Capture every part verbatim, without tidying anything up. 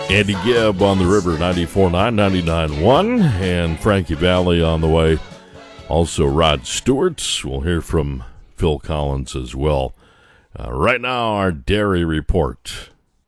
Andy Gibb on the river, ninety-four point nine, ninety-nine point one, and Frankie Valli on the way. Also Rod Stewart. We'll hear from Phil Collins as well. Uh, right now, our dairy report.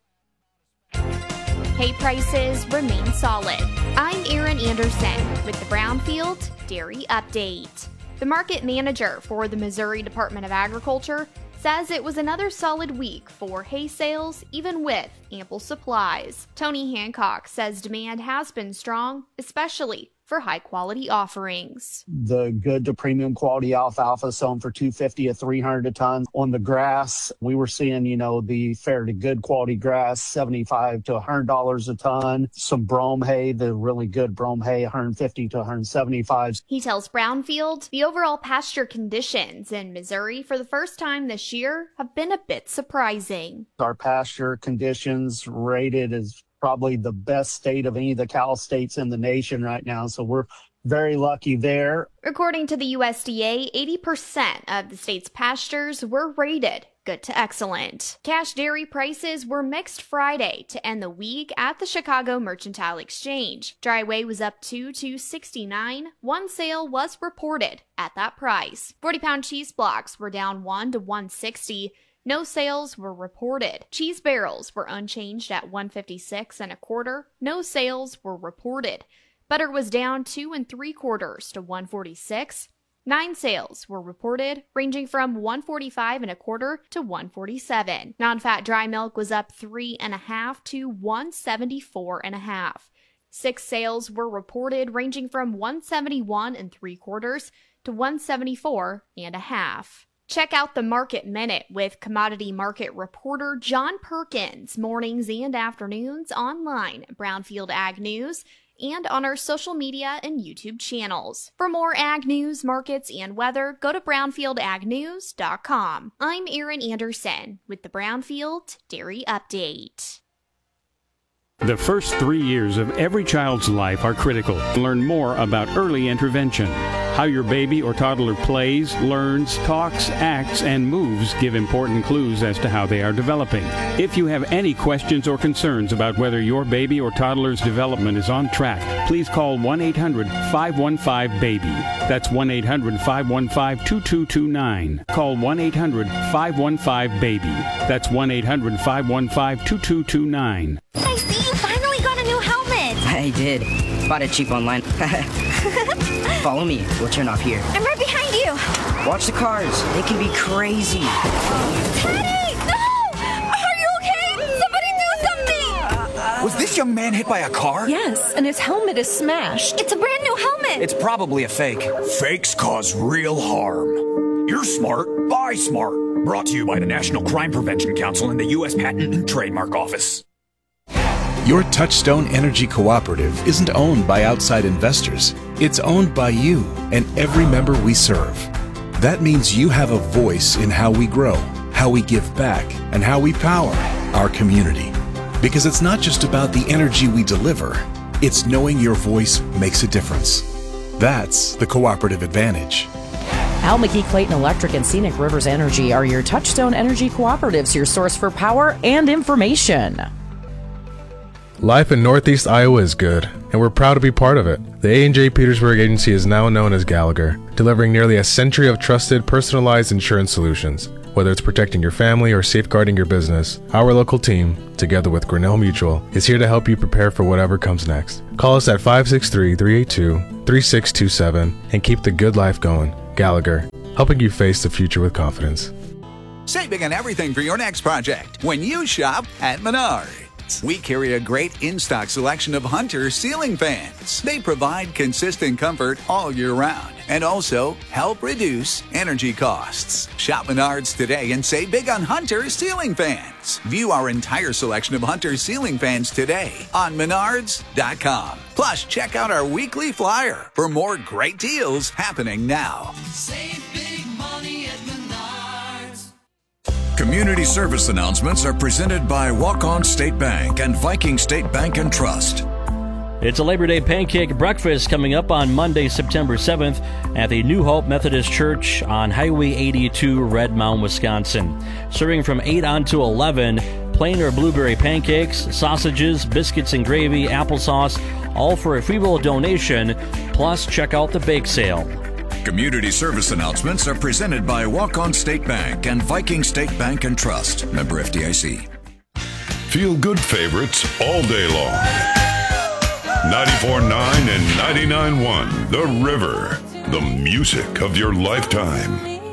Hay prices remain solid. I'm Erin Anderson with the Brownfield Dairy Update. The market manager for the Missouri Department of Agriculture says it was another solid week for hay sales, even with ample supplies. Tony Hancock says demand has been strong, especially for high-quality offerings. The good to premium quality alfalfa selling for two hundred fifty to three hundred a ton. On the grass, we were seeing, you know, the fair to good quality grass, seventy-five to one hundred dollars a ton. Some brome hay, the really good brome hay, one hundred fifty to one hundred seventy-five. He tells Brownfield the overall pasture conditions in Missouri for the first time this year have been a bit surprising. Our pasture conditions rated as probably the best state of any of the cow states in the nation right now. So we're very lucky there. According to the U S D A, eighty percent of the state's pastures were rated good to excellent. Cash dairy prices were mixed Friday to end the week at the Chicago Mercantile Exchange. Dry whey was up two to sixty-nine. One sale was reported at that price. forty-pound cheese blocks were down one to one sixty. No sales were reported. Cheese barrels were unchanged at one fifty-six and a quarter. No sales were reported. Butter was down two and three quarters to one forty-six. Nine sales were reported, ranging from one forty-five and a quarter to one forty-seven. Non-fat dry milk was up three and a half to one seventy-four and a half. Six sales were reported, ranging from one seventy-one and three quarters to one seventy-four and a half. Check out the Market Minute with commodity market reporter John Perkins, mornings and afternoons online at Brownfield Ag News and on our social media and YouTube channels. For more ag news, markets, and weather, go to brownfield ag news dot com. I'm Erin Anderson with the Brownfield Dairy Update. The first three years of every child's life are critical. Learn more about early intervention. How your baby or toddler plays, learns, talks, acts, and moves give important clues as to how they are developing. If you have any questions or concerns about whether your baby or toddler's development is on track, please call one eight hundred five one five baby. That's one eight hundred five one five two two two nine. Call one eight hundred five one five baby. That's one eight hundred five one five two two two nine. I see you finally got a new helmet. I did. Bought it cheap online. Follow me. We'll turn off here. I'm right behind you. Watch the cars. They can be crazy. Teddy! No! Are you okay? Somebody do something! Was this young man hit by a car? Yes, and his helmet is smashed. It's a brand new helmet. It's probably a fake. Fakes cause real harm. You're smart. Buy smart. Brought to you by the National Crime Prevention Council and the U S Patent and Trademark Office. Your Touchstone Energy Cooperative isn't owned by outside investors. It's owned by you and every member we serve. That means you have a voice in how we grow, how we give back, and how we power our community. Because it's not just about the energy we deliver, it's knowing your voice makes a difference. That's the cooperative advantage. Al McKee Clayton Electric and Scenic Rivers Energy are your Touchstone Energy Cooperatives, your source for power and information. Life in Northeast Iowa is good, and we're proud to be part of it. The A and J Petersburg Agency is now known as Gallagher, delivering nearly a century of trusted, personalized insurance solutions. Whether it's protecting your family or safeguarding your business, our local team, together with Grinnell Mutual, is here to help you prepare for whatever comes next. Call us at five six three, three eight two, three six two seven and keep the good life going. Gallagher, helping you face the future with confidence. Save big on everything for your next project when you shop at Menards. We carry a great in-stock selection of Hunter ceiling fans. They provide consistent comfort all year round and also help reduce energy costs. Shop Menards today and save big on Hunter ceiling fans. View our entire selection of Hunter ceiling fans today on menards dot com. Plus, check out our weekly flyer for more great deals happening now. Save big money at Menards. Community service announcements are presented by Walk-On State Bank and Viking State Bank and Trust. It's a Labor Day pancake breakfast coming up on Monday, September seventh at the New Hope Methodist Church on Highway eighty-two, Red Mound, Wisconsin. Serving from eight on to eleven, plain or blueberry pancakes, sausages, biscuits and gravy, applesauce, all for a free will donation. Plus, check out the bake sale. Community service announcements are presented by Walk-On State Bank and Viking State Bank and Trust. Member F D I C. Feel good favorites all day long. ninety-four point nine and ninety-nine point one, The River. The music of your lifetime.